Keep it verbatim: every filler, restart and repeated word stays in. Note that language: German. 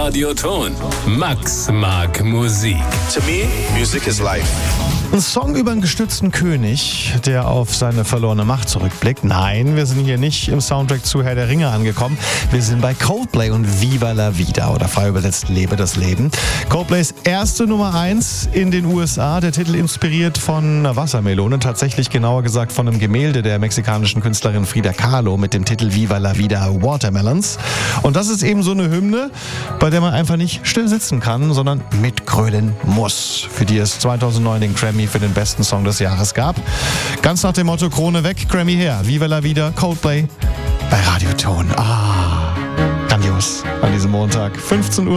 Radioton. Max mag Musik. To me, music is life. Ein Song über einen gestürzten König, der auf seine verlorene Macht zurückblickt. Nein, wir sind hier nicht im Soundtrack zu Herr der Ringe angekommen. Wir sind bei Coldplay und Viva la Vida oder frei übersetzt Lebe das Leben. Coldplays erste Nummer eins in den U S A. Der Titel inspiriert von einer Wassermelone, tatsächlich genauer gesagt von einem Gemälde der mexikanischen Künstlerin Frida Kahlo mit dem Titel Viva la Vida Watermelons. Und das ist eben so eine Hymne, bei der man einfach nicht still sitzen kann, sondern mitgrölen muss, für die es zweitausendneun den Grammy für den besten Song des Jahres gab. Ganz nach dem Motto Krone weg, Grammy her. Viva la Vida, Coldplay bei Radioton. Ah, grandios an diesem Montag, fünfzehn Uhr.